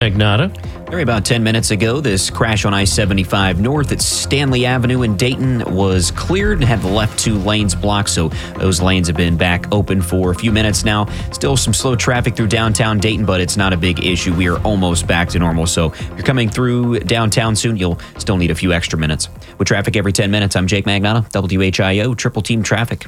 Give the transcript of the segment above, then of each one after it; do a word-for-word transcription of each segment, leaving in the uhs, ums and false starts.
Magnotta. Very about ten minutes ago, this crash on I seventy-five north at Stanley Avenue in Dayton was cleared and had the left two lanes blocked, so those lanes have been back open for a few minutes now. Still some slow traffic through downtown Dayton, but it's not a big issue. We are almost back to normal, so if you're coming through downtown soon, you'll still need a few extra minutes. With traffic every ten minutes, I'm Jake Magnotta, W H I O, Triple Team Traffic.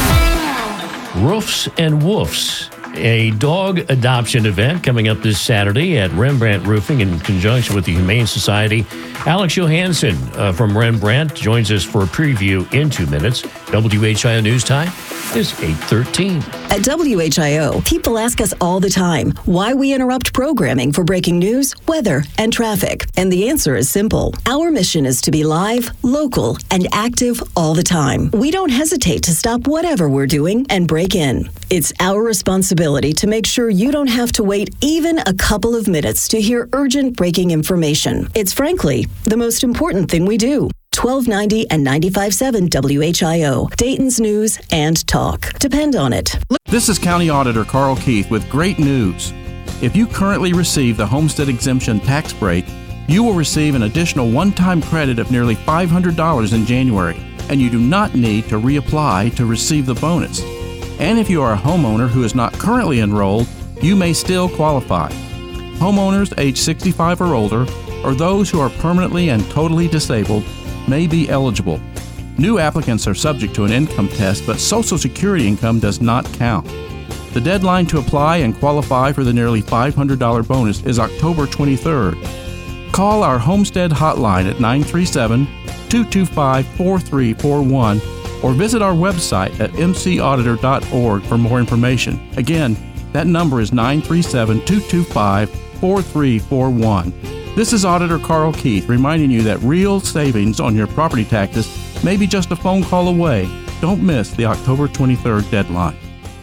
Roofs and Woofs, a dog adoption event coming up this Saturday at Rembrandt Roofing in conjunction with the Humane Society. Alex Johansson uh, from Rembrandt joins us for a preview in two minutes. W H I O News Time is eight thirteen. At W H I O, people ask us all the time why we interrupt programming for breaking news, weather, and traffic. And the answer is simple. Our mission is to be live, local, and active all the time. We don't hesitate to stop whatever we're doing and break in. It's our responsibility to make sure you don't have to wait even a couple of minutes to hear urgent breaking information. It's frankly the most important thing we do. twelve ninety and ninety-five point seven W H I O, Dayton's News and Talk. Depend on it. This is County Auditor Carl Keith with great news. If you currently receive the Homestead Exemption tax break, you will receive an additional one-time credit of nearly five hundred dollars in January, and you do not need to reapply to receive the bonus. And if you are a homeowner who is not currently enrolled, you may still qualify. Homeowners age sixty-five or older, or those who are permanently and totally disabled, may be eligible. New applicants are subject to an income test, but Social Security income does not count. The deadline to apply and qualify for the nearly five hundred dollars bonus is October twenty-third. Call our Homestead hotline at nine three seven, two two five, four three four one or visit our website at m c auditor dot org for more information. Again, that number is nine three seven, two two five, four three four one. This is Auditor Carl Keith reminding you that real savings on your property taxes may be just a phone call away. Don't miss the October twenty-third deadline.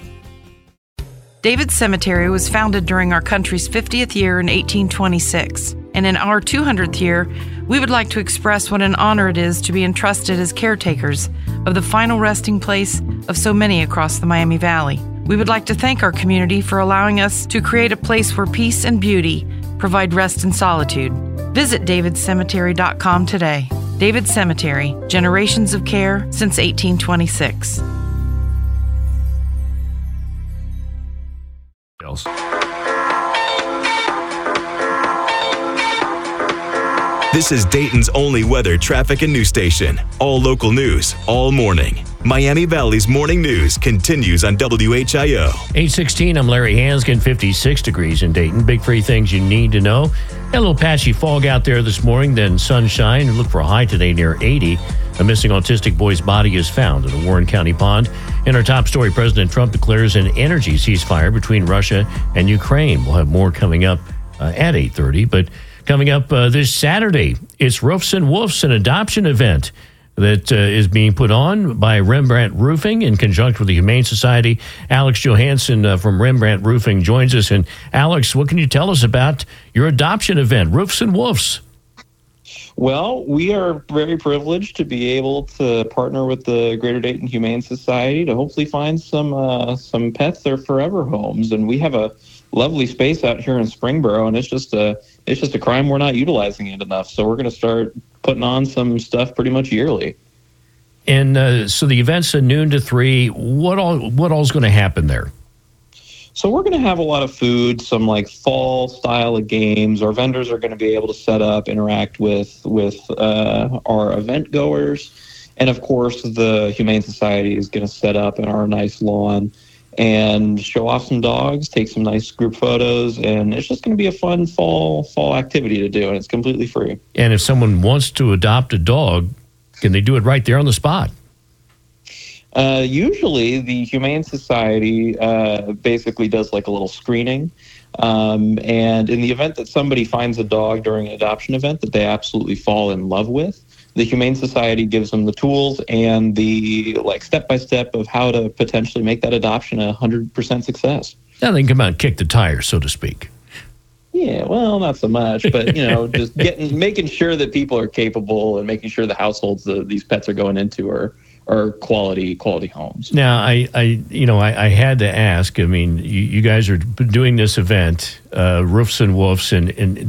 David Cemetery was founded during our country's fiftieth year in eighteen twenty-six. And in our two hundredth year, we would like to express what an honor it is to be entrusted as caretakers of the final resting place of so many across the Miami Valley. We would like to thank our community for allowing us to create a place where peace and beauty provide rest and solitude. Visit david cemetery dot com today. David Cemetery, generations of care since eighteen twenty-six. This is Dayton's only weather, traffic, and news station. All local news, all morning. Miami Valley's morning news continues on W H I O. eight sixteen, I'm Larry Hanskin, fifty-six degrees in Dayton. Big three things you need to know. Got a little patchy fog out there this morning, then sunshine. Look for a high today near eighty. A missing autistic boy's body is found in a Warren County pond. In our top story, President Trump declares an energy ceasefire between Russia and Ukraine. We'll have more coming up uh, at eight thirty. But coming up uh, this Saturday, it's Roofs and Woofs, an adoption event that uh, is being put on by Rembrandt Roofing in conjunction with the Humane Society. Alex Johansson uh, from Rembrandt Roofing joins us. And Alex, what can you tell us about your adoption event, Roofs and Woofs? Well, we are very privileged to be able to partner with the Greater Dayton Humane Society to hopefully find some uh, some pets their forever homes. And we have a lovely space out here in Springboro, and it's just a it's just a crime we're not utilizing it enough. So we're going to start putting on some stuff pretty much yearly. And uh, so the event's at noon to three. What all what all's going to happen there? So we're going to have a lot of food, some like fall style of games. Our vendors are going to be able to set up, interact with with uh, our event goers, and of course the Humane Society is going to set up in our nice lawn and show off some dogs, take some nice group photos, and it's just going to be a fun fall fall activity to do, and it's completely free. And if someone wants to adopt a dog, can they do it right there on the spot? Uh, usually the Humane Society uh, basically does like a little screening. Um, and in the event that somebody finds a dog during an adoption event that they absolutely fall in love with, the Humane Society gives them the tools and the like step-by-step of how to potentially make that adoption a one hundred percent success. Now they can come out and kick the tires, so to speak. Yeah, well, not so much, but, you know, just getting making sure that people are capable and making sure the households that these pets are going into are are quality quality homes. Now, I, I you know, I, I had to ask. I mean, you, you guys are doing this event, uh, Roofs and Woofs, and, and